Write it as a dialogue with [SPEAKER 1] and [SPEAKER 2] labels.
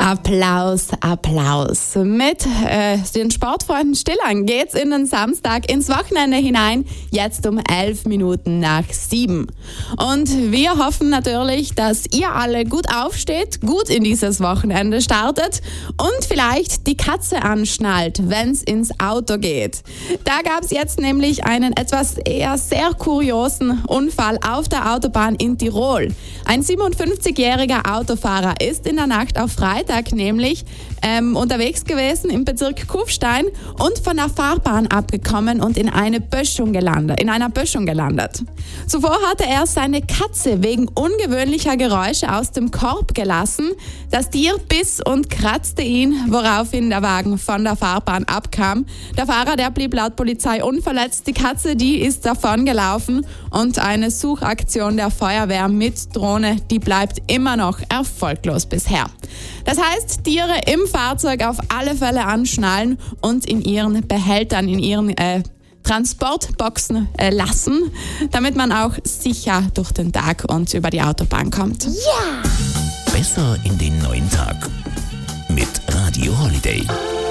[SPEAKER 1] Applaus, Applaus. Mit den Sportfreunden Stillern geht's in den Samstag ins Wochenende hinein, jetzt um 7:11. Und wir hoffen natürlich, dass ihr alle gut aufsteht, gut in dieses Wochenende startet und vielleicht die Katze anschnallt, wenn's ins Auto geht. Da gab's jetzt nämlich einen etwas eher sehr kuriosen Unfall auf der Autobahn in Tirol. Ein 57-jähriger Autofahrer ist in der Nacht auf Freitag nämlich unterwegs gewesen im Bezirk Kufstein und von der Fahrbahn abgekommen und in einer Böschung gelandet. Zuvor hatte er seine Katze wegen ungewöhnlicher Geräusche aus dem Korb gelassen. Das Tier biss und kratzte ihn, woraufhin der Wagen von der Fahrbahn abkam. Der Fahrer, der blieb laut Polizei unverletzt. Die Katze, die ist davongelaufen und eine Suchaktion der Feuerwehr mit Drohne, die bleibt immer noch erfolglos bisher. Das heißt, Tiere im Fahrzeug auf alle Fälle anschnallen und in ihren Behältern, in ihren Transportboxen lassen, damit man auch sicher durch den Tag und über die Autobahn kommt.
[SPEAKER 2] Ja! Besser in den neuen Tag mit Radio Holiday.